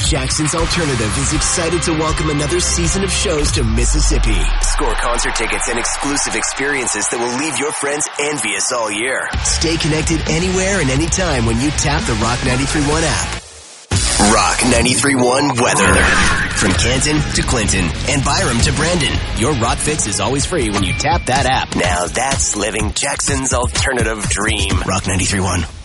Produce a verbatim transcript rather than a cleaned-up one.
Jackson's Alternative is excited to welcome another season of shows to Mississippi. Score concert tickets and exclusive experiences that will leave your friends envious all year. Stay connected anywhere and anytime when you tap the Rock ninety-three point one app. Rock ninety-three point one weather. From Canton to Clinton and Byram to Brandon, your Rock Fix is always free when you tap that app. Now that's living Jackson's alternative dream. Rock ninety-three point one.